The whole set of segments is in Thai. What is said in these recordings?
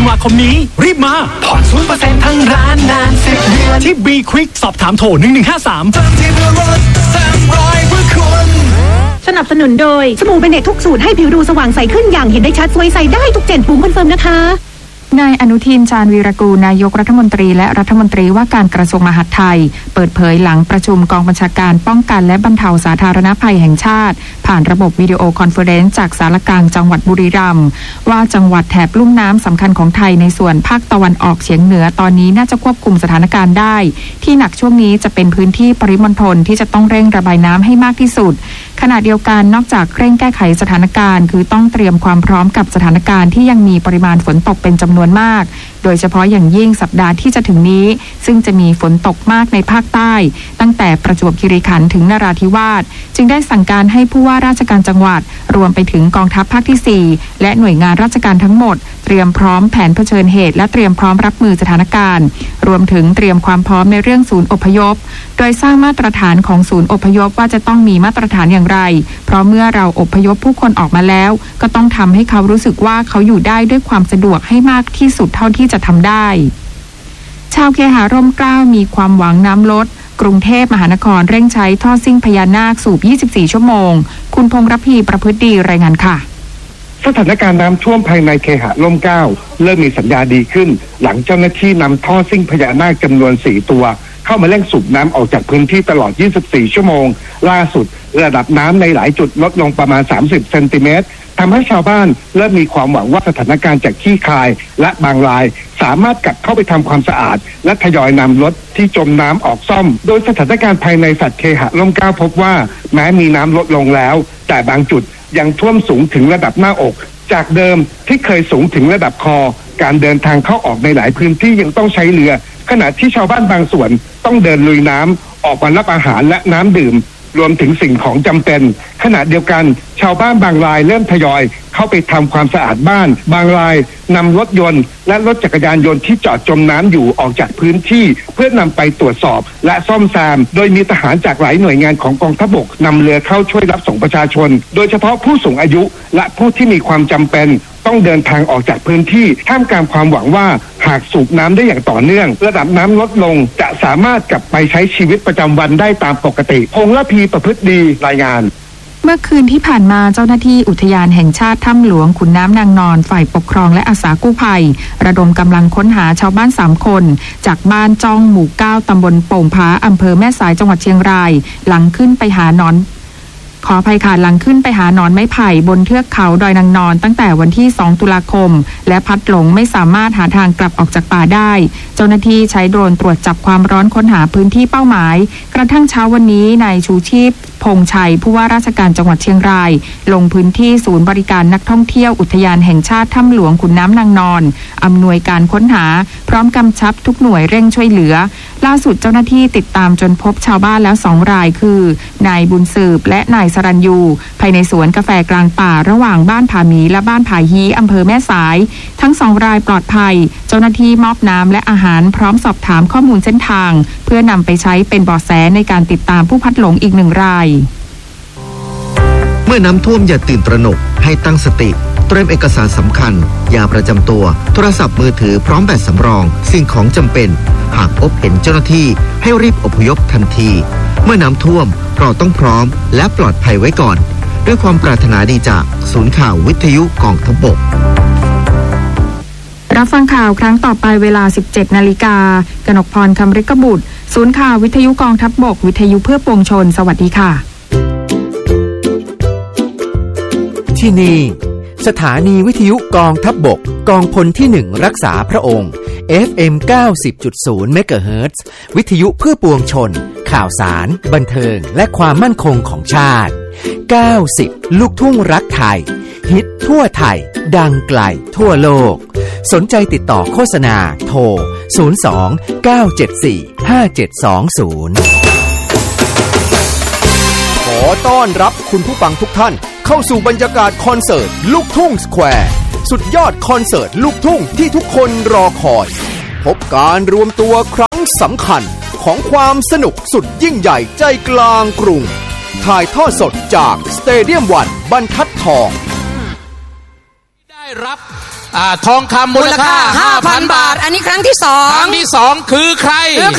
วาคมนี้รีบมาผ่อน 0% ทั้งร้านนาน10 เดือนที่ B Quick สอบถามโทร1153 สนับสนุนโดยสบู่เบเนตทุกสูตรให้ผิวดูสว่างใสขึ้นอย่างเห็นได้ชัดสวยใสได้ทุก7 ปุ่มคอนเฟิร์มนะคะนายอนุทิน ชาญวีรกูลนายกรัฐมนตรีและรัฐมนตรีว่าการกระทรวงมหาดไทยเปิดเผยหลังประชุมกองบัญชาการป้องกันและบรรเทาสาธารณภัยแห่งชาติผ่านระบบวิดีโอคอนเฟอเรนซ์จากศาลกลางจังหวัดบุรีรัมย์ว่าจังหวัดแถบลุ่มน้ำสำคัญของไทยในส่วนภาคตะวันออกเฉียงเหนือตอนนี้น่าจะควบคุมสถานการณ์ได้ที่หนักช่วงนี้จะเป็นพื้นที่ปริมณฑลที่จะต้องเร่งระบายน้ำให้มากที่สุดขณะเดียวกันนอกจากเร่งแก้ไขสถานการณ์คือต้องเตรียมความพร้อมกับสถานการณ์ที่ยังมีปริมาณฝนตกเป็นจำนวนมากโดยเฉพาะอย่างยิ่งสัปดาห์ที่จะถึงนี้ซึ่งจะมีฝนตกมากในภาคใต้ตั้งแต่ประจวบคีรีขันธ์ถึงนราธิวาสจึงได้สั่งการให้ผู้ว่าราชการจังหวัดรวมไปถึงกองทัพภาคที่4และหน่วยงานราชการทั้งหมดเตรียมพร้อมแผนเผชิญเหตุและเตรียมพร้อมรับมือสถานการณ์รวมถึงเตรียมความพร้อมในเรื่องศูนย์อพยพโดยสร้างมาตรฐานของศูนย์อพยพว่าจะต้องมีมาตรฐานอย่างไรเพราะเมื่อเราอพยพผู้คนออกมาแล้วก็ต้องทำให้เขารู้สึกว่าเขาอยู่ได้ด้วยความสะดวกให้มากที่สุดเท่าที่จะทำได้ชาวเคหะร่มเกล้ามีความหวังน้ำลดกรุงเทพมหานครเร่งใช้ท่อซิ่งพญานาคสูบ24 ชั่วโมงคุณพงษ์ระพีประพฤติดีรายงานค่ะสถานการณ์น้ำท่วมภายในเคหะร่มเกล้าเริ่มมีสัญญาดีขึ้นหลังเจ้าหน้าที่นำท่อซิ่งพญานาคจำนวน4 ตัวเข้ามาเร่งสูบน้ำออกจากพื้นที่ตลอด24 ชั่วโมงล่าสุดระดับน้ำในหลายจุดลดลงประมาณ30 เซนติเมตรทำให้ชาวบ้านเริ่มมีความหวังว่าสถานการณ์จะคลี่คลายและบางรายสามารถกลับเข้าไปทำความสะอาดและทยอยนำรถที่จมน้ำออกซ่อมโดยสถานการณ์ภายในสัตว์เคหะร่มเกล้าพบว่าแม้มีน้ำลดลงแล้วแต่บางจุดยังท่วมสูงถึงระดับหน้าอกจากเดิมที่เคยสูงถึงระดับคอการเดินทางเข้าออกในหลายพื้นที่ยังต้องใช้เรือขณะที่ชาวบ้านบางส่วนต้องเดินลุยน้ำออกมารับอาหารและน้ำดื่มรวมถึงสิ่งของจำเป็นขณะเดียวกันชาวบ้านบางรายเริ่มทยอยเข้าไปทำความสะอาดบ้านบางรายนำรถยนต์และรถจักรยานยนต์ที่จอดจมน้ำอยู่ออกจากพื้นที่เพื่อนำไปตรวจสอบและซ่อมแซมโดยมีทหารจากหลายหน่วยงานของกองทัพบกนำเรือเข้าช่วยรับส่งประชาชนโดยเฉพาะผู้สูงอายุและผู้ที่มีความจำเป็นต้องเดินทางออกจากพื้นที่ท่ามกลางความหวังว่าหากสูบน้ำได้อย่างต่อเนื่องระดับน้ำลดลงจะสามารถกลับไปใช้ชีวิตประจำวันได้ตามปกติพงษ์ระพีประพฤติดีรายงานเมื่อคืนที่ผ่านมาเจ้าหน้าที่อุทยานแห่งชาติถ้ำหลวงขุนน้ำนางนอนฝ่ายปกครองและอาสากู้ภัยระดมกำลังค้นหาชาวบ้าน3 คนจากบ้านจ้องหมู่ 9 ตำบลโป่งผาอำเภอแม่สายจังหวัดเชียงรายหลังขึ้นไปหาหนอนขออภัยค่ะหลังขึ้นไปหาหนอนไม้ไผ่บนเทือกเขาดอยนางนอนตั้งแต่วันที่2 ตุลาคมและพัดหลงไม่สามารถหาทางกลับออกจากป่าได้เจ้าหน้าที่ใช้โดรนตรวจจับความร้อนค้นหาพื้นที่เป้าหมายกระทั่งเช้าวันนี้นายชูชีพพงชัยผู้ว่าราชการจังหวัดเชียงรายลงพื้นที่ศูนย์บริการนักท่องเที่ยวอุทยานแห่งชาติถ้ำหลวงขุนน้ำนางนอนอำนวยการค้นหาพร้อมกำชับทุกหน่วยเร่งช่วยเหลือล่าสุดเจ้าหน้าที่ติดตามจนพบชาวบ้านแล้ว2 รายคือนายบุญสืบและนายสรัญยูภายในสวนกาแฟกลางป่าระหว่างบ้านผาหมีและบ้านผาฮีอำเภอแม่สายทั้ง2 รายปลอดภัยเจ้าหน้าที่มอบน้ำและอาหารพร้อมสอบถามข้อมูลเส้นทางเพื่อนำไปใช้เป็นเบาะแสในการติดตามผู้พัดหลงอีก1 รายเมื่อน้ำท่วมอย่าตื่นตระหนกให้ตั้งสติเตรียมเอกสารสำคัญยาประจำตัวโทรศัพท์มือถือพร้อมแบตสำรองสิ่งของจำเป็นหากพบเห็นเจ้าหน้าที่ให้รีบอพยพทันทีเมื่อน้ำท่วมเราต้องพร้อมและปลอดภัยไว้ก่อนด้วยความปรารถนาดีจากศูนย์ข่าววิทยุกองทัพบกรับฟังข่าวครั้งต่อไปเวลา 17 นาฬิกากนกพรคำฤกบุตรศูนย์ข่าววิทยุกองทัพบกวิทยุเพื่อปวงชนสวัสดีค่ะที่นี่สถานีวิทยุกองทัพบกกองพลที่1รักษาพระองค์ FM 90.0 เมกะเฮิรตซ์วิทยุเพื่อปวงชนข่าวสารบันเทิงและความมั่นคงของชาติ90ลูกทุ่งรักไทยฮิตทั่วไทยดังไกลทั่วโลกสนใจติดต่อโฆษณาโทร02-974-5720ขอต้อนรับคุณผู้ฟังทุกท่านเข้าสู่บรรยากาศคอนเสิร์ตลูกทุ่งสแควร์สุดยอดคอนเสิร์ตลูกทุ่งที่ทุกคนรอคอยพบการรวมตัวครั้งสำคัญของความสนุกสุดยิ่งใหญ่ใจกลางกรุงถ่ายทอดสดจากสเตเดียม1บรรทัดทองได้รับทองคำมูลค่า 5,000 บาทอันนี้ครั้งที่สองครั้งที่2คือใคร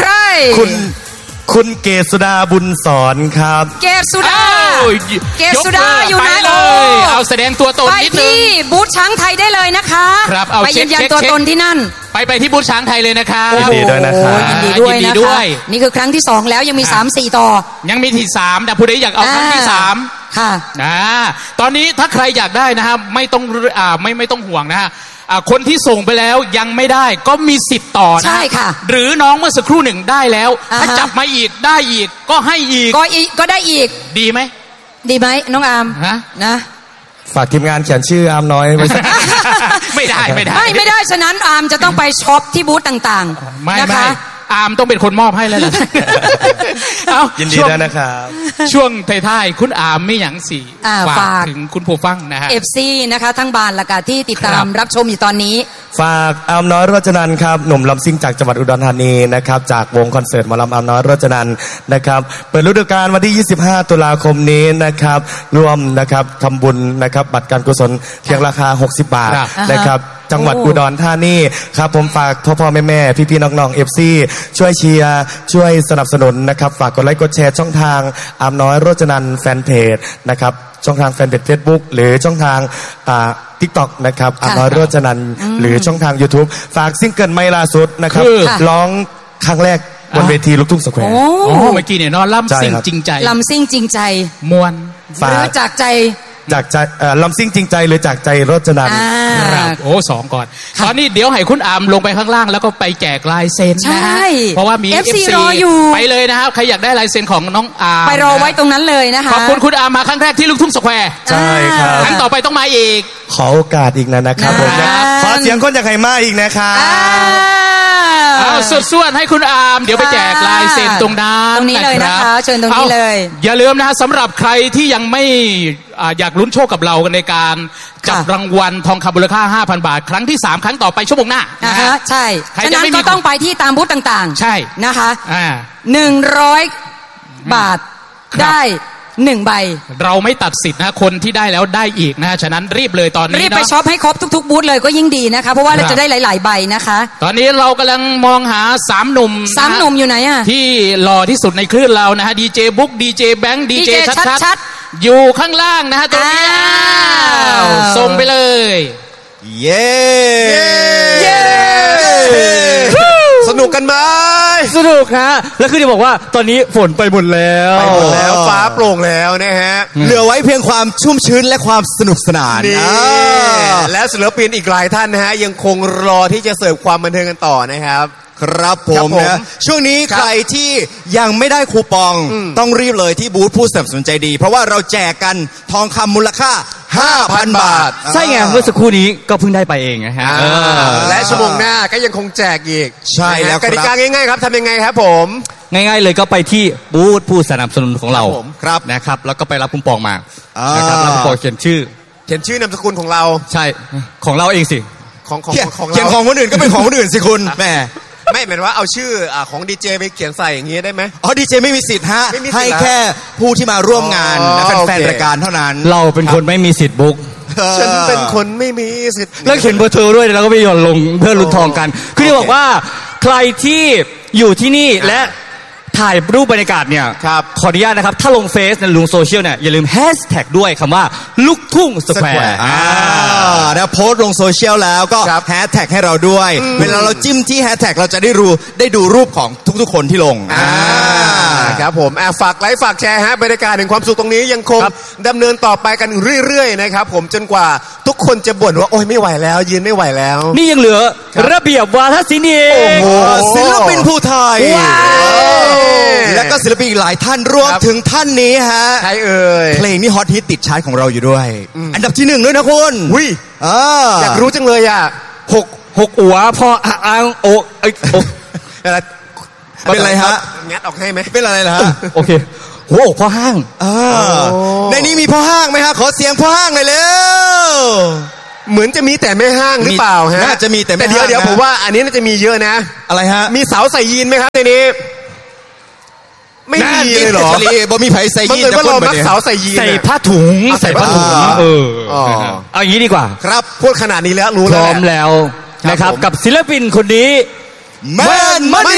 คุณเกศสุดาบุญสอนครับเกศสุดาอยู่ไหนเลยเอาแสดงตัวตนนิดนึงไปที่บูธช้างไทยได้เลยนะคะครับเอาไปยืนยันตัวตนที่นั่นไปที่บูธช้างไทยเลยนะคะยินดีด้วยนะครับยินดีด้วยนี่คือครั้งที่2แล้วยังมี3-4ต่อยังมีที่3แต่ผู้ใดอยากเอาครั้งที่3 ค่ะตอนนี้ถ้าใครอยากได้นะครับไม่ต้องห่วงนะฮะคนที่ส่งไปแล้วยังไม่ได้ก็มีสิทธิ์ต่อนะใช่ค่ะหรือน้องเมื่อสักครู่หนึ่งได้แล้วถ้าจับมาอีกได้อีกก็ให้อีกก็ได้อีกดีไหมน้องอาร์มนะฝากทีมงานเขียนชื่ออาร์มน้อยไว้ไม่ได้ฉะนั้นอาร์มจะต้องไปช็อปที่บูธต่างๆนะคะอาร์มต้องเป็นคนมอบให้แล้วล่ะยินดีด้วยนะครับช่วงท้ายๆคุณอาร์มไม่หยังสี่ฝากถึงคุณผู้ฟังนะฮะ FC นะคะทั้งบ้านและก็ที่ติดตามรับชมอยู่ตอนนี้ฝากอาร์มน้อยโรจนันท์ครับหนุ่มลำซิ่งจากจังหวัดอุดรธานีนะครับจากวงคอนเสิร์ตหมอลำอาร์มน้อยโรจนันท์นะครับเปิดฤดูกาลวันที่25ตุลาคมนี้นะครับร่วมนะครับทำบุญนะครับบัตรการกุศลเพียงราคา60 บาทนะครับจังหวัดอุดรธานีครับผมฝากพ่อแม่พี่น้องๆ FC ช่วยเชียร์ช่วยสนับสนุนนะครับฝากกดไลค์กดแชร์ช่องทางอาร์มน้อยโรจนันท์แฟนเพจนะครับช่องทางแฟนเพจ Facebook หรือช่องทางTikTok นะครับอาร์มน้อยโรจนันท์หรือช่องทาง YouTube ฝากซิงเกิลใหม่ล่าสุดนะครับร้องครั้งแรกบนเวทีลูกทุ่งสแควร์เมื่อกี้เนี่ยนอนล่ำซิ่งจริงใจมวนหรือจากใจลำซิ่งจริงใจหรือจากใจโรจนันท์ 2ก่อนตอนนี้เดี๋ยวให้คุณอาร์มลงไปข้างล่างแล้วก็ไปแจกลายเซ็นนะเพราะว่ามี FC รออยู่ไปเลยนะครับใครอยากได้ลายเซ็นของน้องอาร์มไปรอไว้ตรงนั้นเลยนะคะขอบคุณอาร์มมาครั้งแรกที่ลูกทุ่งสแควร์ใช่ครับครั้งต่อไปต้องมาอีกขอโอกาสอีกนะครับผมขอเสียงคนจากใครมาอีกนะครับส่วนให้คุณอาร์มเดี๋ยวไปแจกลายเซ็นตรงนี้เลยนะคะเชิญตรงนี้เลยอย่าลืมนะสำหรับใครที่ยังไม่อยากลุ้นโชคกับเราในการจับรางวัลทองคำมูลค่า 5,000 บาทครั้งที่3ครั้งต่อไปชั่วโมงหน้าใช่ฉะนั้นก็ต้องไปที่ตามบูธต่างๆใช่นะคะ100 บาทได้1 ใบเราไม่ตัดสิทธิ์นะคนที่ได้แล้วได้อีกนะฉะนั้นรีบเลยตอนนี้รีบไปช็อปให้ครบทุกๆบูธเลยก็ยิ่งดีนะคะเพราะว่าเราจะได้หลายๆใบนะคะตอนนี้เรากำลังมองหา3 หนุ่มอยู่ไหนอะที่หล่อที่สุดในคลื่นเรานะฮะดีเจบุ๊กดีเจแบงค์ดีเจชัดอยู่ข้างล่างนะฮะตรงนี้ส่งไปเลยเย้สนุกกันไหมสนุกฮะแล้วคือจะบอกว่าตอนนี้ฝนไปหมดแล้วฟ้าโปร่งแล้วนะฮะเหลือไว้เพียงความชุ่มชื้นและความสนุกสนานและศิลปินอีกหลายท่านนะฮะยังคงรอที่จะเสิร์ฟความบันเทิงกันต่อนะครับครับผมนะช่วงนี้ใครที่ยังไม่ได้คูปองต้องรีบเลยที่บูธผู้สนับสนุนใจดีเพราะว่าเราแจกกันทองคำมูลค่า 5,000 บาทใช่ไงเมื่อสักครู่นี้ก็เพิ่งได้ไปเองนะฮะและชั่วโมงหน้าก็ยังคงแจกอีกใช่แล้วกติกาง่ายๆครับทำยังไงครับผมง่ายๆเลยก็ไปที่บูธผู้สนับสนุนของเราครับนะครับแล้วก็ไปรับคูปองมานะครับรับคูปองเขียนชื่อนามสกุลของเราใช่ของเราเองสิของเราเขียนของคนอื่นก็เป็นของคนอื่นสิคุณแม่ไม่เหมือนว่าเอาชื่อของดีเจไปเขียนใส่อย่างนี้ได้ไหมดีเจไม่มีสิทธิ์ฮะให้แค่ผู้ที่มาร่วมงานแฟนรายการเท่านั้นเราเป็นคนไม่มีสิทธิ์บุ๊กฉันเป็นคนไม่มีสิทธิ์แล้วเขียนเบอร์โทรด้วยแล้วก็ไปหย่อนลงเพื่อลุ้นทองกันคือจะบอกว่าใครที่อยู่ที่นี่และถ่ายรูปบรรยากาศเนี่ยขออนุญาตนะครับถ้าลงเฟซลงโซเชียลเนี่ยอย่าลืมแฮชแท็กด้วยคำว่าลูกทุ่งสแควร์แล้วโพสต์ลงโซเชียลแล้วก็แฮชแท็กให้เราด้วยเวลาเราจิ้มที่แฮชแท็กเราจะได้ดูรูปของทุกๆคนที่ลงครับผมฝากไลค์ฝากแชร์ฮะบรรยากาศแห่งความสุขตรงนี้ยังคงดำเนินต่อไปกันเรื่อยๆนะครับผมจนกว่าทุกคนจะบ่นว่าโอ๊ยไม่ไหวแล้วยืนไม่ไหวแล้วนี่ยังเหลือระเบียบวาทศิลป์โอ้โหศิลปินผู้ไทยและก็ศิลปินอีกหลายท่านรวมถึงท่านนี้ฮะใครเอ่ยเพลงนี้ฮอตฮิตติดชาร์ตของเราอยู่ด้วยอันดับที่1ด้วยนะคุณอยากรู้จังเลยอ่ะหกอัวพออ้างโอเป็นไรฮะงัดออกให้ไหมเป็นอะไรล่ะฮะโอเคโอ้พ่อห้างในนี้มีพ่อห้างไหมฮะขอเสียงพ่อห้างหน่อยเร็วเหมือนจะมีแต่แม่ห้างหรือเปล่าฮะน่าจะมีแต่แม่ห้างเดี๋ยวผมว่าอันนี้น่าจะมีเยอะนะอะไรฮะมีสาวใส่ยีนไหมครับในนี้ไม่มีเลยเหรอบ่มีไผใส่ยีนแต่คนมักสาวใส่ยีนใส่ผ้าถุงใส่ผ้าถุงเอาอย่างนี้ดีกว่าครับพูดขนาดนี้แล้วรู้แล้วพร้อมแล้วนะครับกับศิลปินคนนี้แมนมันนี่